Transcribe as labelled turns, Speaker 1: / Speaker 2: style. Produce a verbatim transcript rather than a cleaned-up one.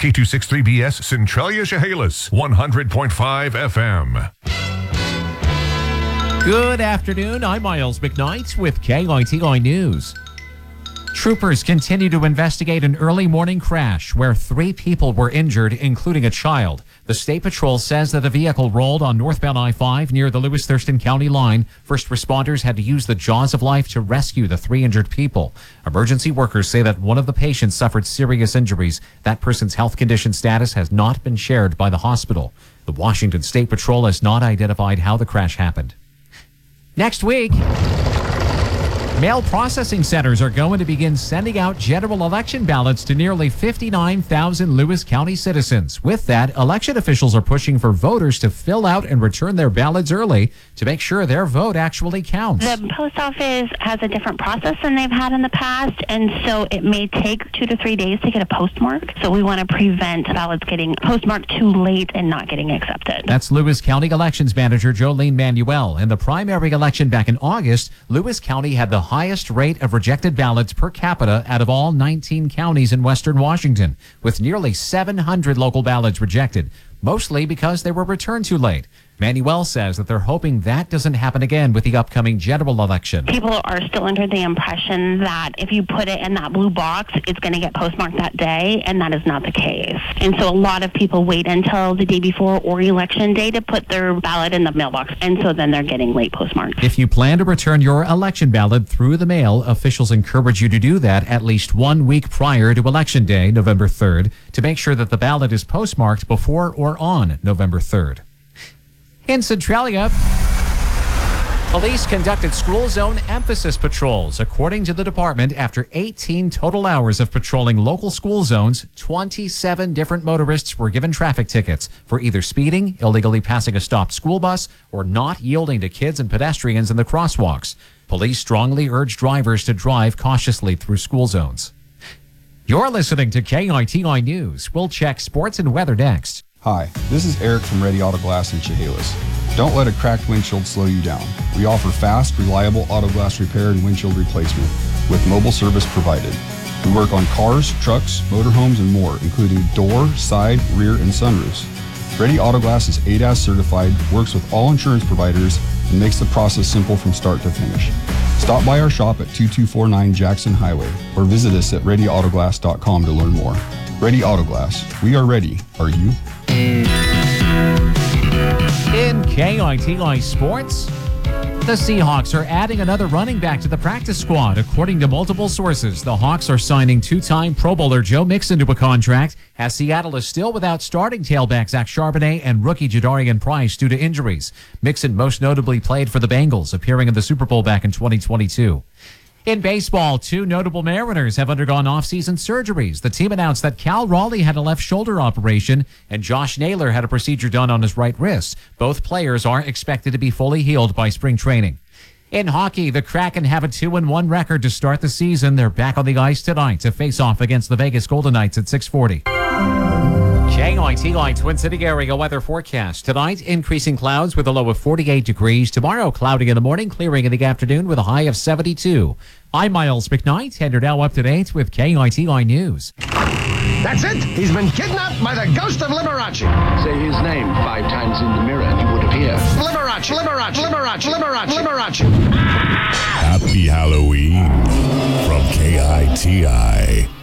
Speaker 1: K two sixty-three B S Centralia Chehalis, one hundred point five F M.
Speaker 2: Good afternoon. I'm Miles McKnight with K I T I News. Troopers continue to investigate an early morning crash where three people were injured, including a child. The State Patrol says that a vehicle rolled on northbound I five near the Lewis-Thurston County line. First responders had to use the jaws of life to rescue the three injured people. Emergency workers say that one of the patients suffered serious injuries. That person's health condition status has not been shared by the hospital. The Washington State Patrol has not identified how the crash happened. Next week, mail processing centers are going to begin sending out general election ballots to nearly fifty-nine thousand Lewis County citizens. With that, election officials are pushing for voters to fill out and return their ballots early to make sure their vote actually counts.
Speaker 3: The post office has a different process than they've had in the past, and so it may take two to three days to get a postmark. So we want to prevent ballots getting postmarked too late and not getting accepted.
Speaker 2: That's Lewis County Elections Manager Jolene Manuel. In the primary election back in August, Lewis County had the highest rate of rejected ballots per capita out of all nineteen counties in western Washington, with nearly seven hundred local ballots rejected, mostly because they were returned too late. Manuel says that they're hoping that doesn't happen again with the upcoming general election.
Speaker 3: People are still under the impression that if you put it in that blue box, it's going to get postmarked that day, and that is not the case. And so a lot of people wait until the day before or election day to put their ballot in the mailbox, and so then they're getting late postmarked.
Speaker 2: If you plan to return your election ballot through the mail, officials encourage you to do that at least one week prior to Election Day, November third, to make sure that the ballot is postmarked before or on November third. In Centralia, police conducted school zone emphasis patrols. According to the department, after eighteen total hours of patrolling local school zones, twenty-seven different motorists were given traffic tickets for either speeding, illegally passing a stopped school bus, or not yielding to kids and pedestrians in the crosswalks. Police strongly urge drivers to drive cautiously through school zones. You're listening to K I T I News. We'll check sports and weather next.
Speaker 4: Hi, this is Eric from Ready Auto Glass in Chehalis. Don't let a cracked windshield slow you down. We offer fast, reliable auto glass repair and windshield replacement with mobile service provided. We work on cars, trucks, motorhomes, and more, including door, side, rear, and sunroofs. Ready Auto Glass is A D A S certified, works with all insurance providers, and makes the process simple from start to finish. Stop by our shop at two two four nine Jackson Highway or visit us at ready auto glass dot com to learn more. Ready Auto Glass. We are ready. Are you?
Speaker 2: In K I T I Sports, the Seahawks are adding another running back to the practice squad. According to multiple sources, the Hawks are signing two-time Pro Bowler Joe Mixon to a contract, as Seattle is still without starting tailback Zach Charbonnet and rookie Jadarian Price due to injuries. Mixon most notably played for the Bengals, appearing in the Super Bowl back in twenty twenty-two. In baseball, two notable Mariners have undergone off-season surgeries. The team announced that Cal Raleigh had a left shoulder operation and Josh Naylor had a procedure done on his right wrist. Both players are expected to be fully healed by spring training. In hockey, the Kraken have a two and one record to start the season. They're back on the ice tonight to face off against the Vegas Golden Knights at six forty. K I T I Twin City area weather forecast. Tonight, increasing clouds with a low of forty-eight degrees. Tomorrow, cloudy in the morning, clearing in the afternoon with a high of seventy-two. I'm Miles McKnight, and you're now up to date with K I T I News.
Speaker 5: That's it. He's been kidnapped by the ghost of Liberace.
Speaker 6: Say his name five times in the mirror and he would appear.
Speaker 5: Liberace, Liberace, Liberace, Liberace, Liberace.
Speaker 1: Happy Halloween from K I T I.